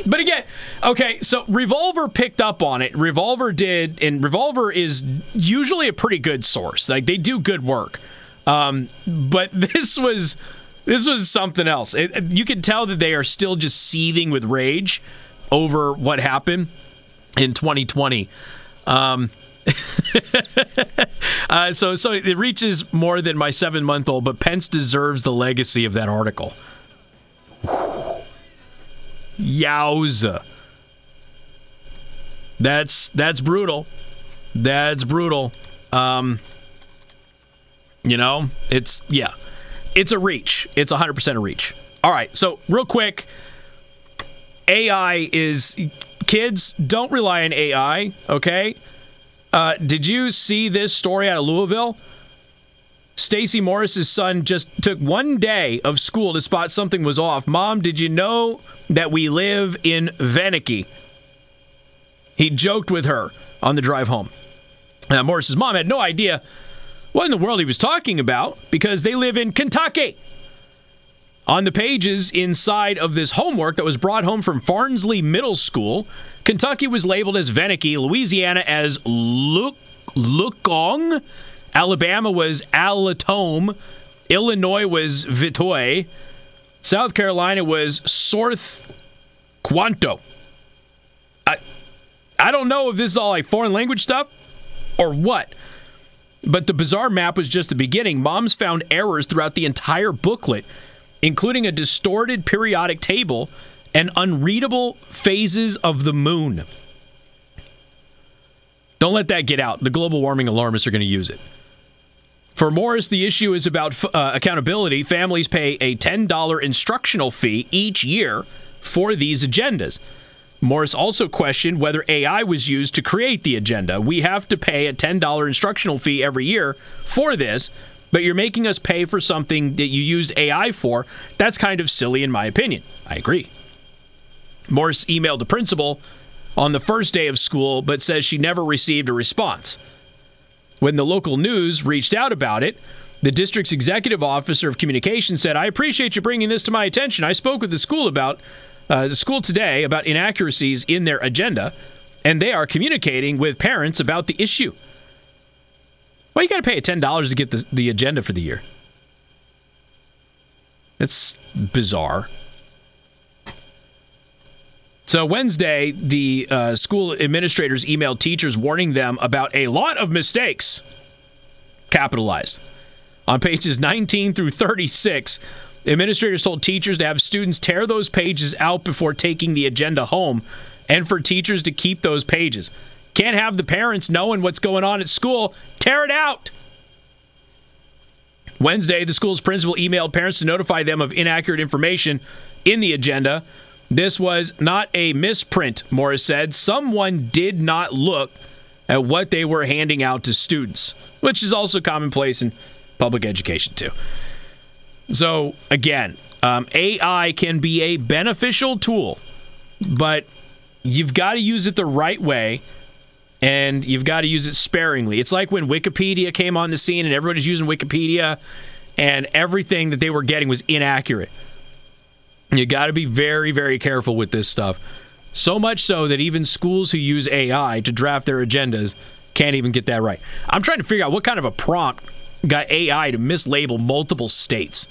But again, okay, so Revolver picked up on it. Revolver did, and Revolver is usually a pretty good source. Like, they do good work. But this was something else. You could tell that they are still just seething with rage over what happened in 2020. So it reaches more than my 7-month-old, but Pence deserves the legacy of that article. Yowza. That's brutal. That's brutal. It's a reach. It's 100% a reach. All right, so real quick, AI is, kids, don't rely on AI, okay? Did you see this story out of Louisville? Stacey Morris's son just took one day of school to spot something was off. Mom, did you know that we live in Venicky? He joked with her on the drive home. Morris's mom had no idea what in the world he was talking about because they live in Kentucky. On the pages inside of this homework that was brought home from Farnsley Middle School, Kentucky was labeled as Venicky, Louisiana as Lukong, Alabama was Alatome, Illinois was Vitoy, South Carolina was Sorth Quanto. I don't know if this is all like foreign language stuff or what, but the bizarre map was just the beginning. Moms found errors throughout the entire booklet, including a distorted periodic table and unreadable phases of the moon. Don't let that get out. The global warming alarmists are going to use it. For Morris, the issue is about accountability. Families pay a $10 instructional fee each year for these agendas. Morris also questioned whether AI was used to create the agenda. We have to pay a $10 instructional fee every year for this, but you're making us pay for something that you used AI for. That's kind of silly in my opinion. I agree. Morris emailed the principal on the first day of school, but says she never received a response. When the local news reached out about it, the district's executive officer of communications said, I appreciate you bringing this to my attention. I spoke with the school today about inaccuracies in their agenda, and they are communicating with parents about the issue. Well, you got to pay $10 to get the agenda for the year. That's bizarre. So Wednesday, the school administrators emailed teachers warning them about a lot of mistakes, capitalized. On pages 19 through 36, administrators told teachers to have students tear those pages out before taking the agenda home, and for teachers to keep those pages. Can't have the parents knowing what's going on at school. Tear it out. Wednesday, the school's principal emailed parents to notify them of inaccurate information in the agenda. This was not a misprint, Morris said. Someone did not look at what they were handing out to students, which is also commonplace in public education, too. So, again, AI can be a beneficial tool, but you've got to use it the right way, and you've got to use it sparingly. It's like when Wikipedia came on the scene and everybody's using Wikipedia, and everything that they were getting was inaccurate. You got to be very, very careful with this stuff. So much so that even schools who use AI to draft their agendas can't even get that right. I'm trying to figure out what kind of a prompt got AI to mislabel multiple states.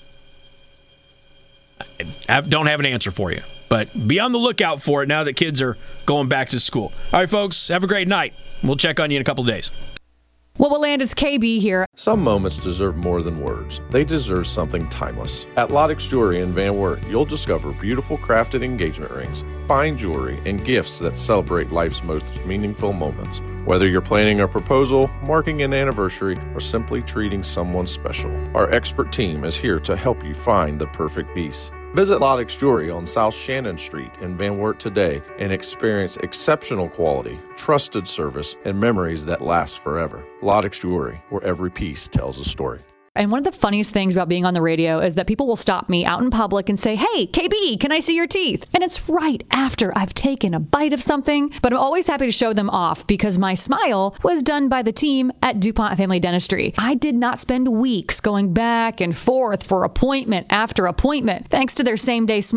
I don't have an answer for you, but be on the lookout for it now that kids are going back to school. All right, folks, have a great night. We'll check on you in a couple of days. What will land is KB here. Some moments deserve more than words. They deserve something timeless. At Lottix Jewelry in Van Wert, you'll discover beautiful crafted engagement rings, fine jewelry, and gifts that celebrate life's most meaningful moments. Whether you're planning a proposal, marking an anniversary, or simply treating someone special, our expert team is here to help you find the perfect piece. Visit Lottix Jewelry on South Shannon Street in Van Wert today and experience exceptional quality, trusted service, and memories that last forever. Lottix Jewelry, where every piece tells a story. And one of the funniest things about being on the radio is that people will stop me out in public and say, hey, KB, can I see your teeth? And it's right after I've taken a bite of something, but I'm always happy to show them off because my smile was done by the team at DuPont Family Dentistry. I did not spend weeks going back and forth for appointment after appointment, thanks to their same-day smile.